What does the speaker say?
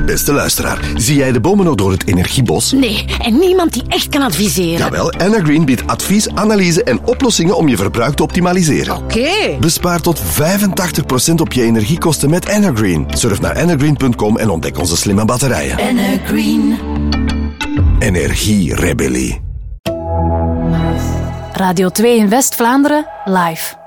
Beste luisteraar, zie jij de bomen nog door het energiebos? Nee, en niemand die echt kan adviseren. Jawel, Energreen biedt advies, analyse en oplossingen om je verbruik te optimaliseren. Oké. Bespaar tot 85% op je energiekosten met Energreen. Surf naar energreen.com en ontdek onze slimme batterijen. Energreen. Energierebellie. Radio 2 in West-Vlaanderen, live.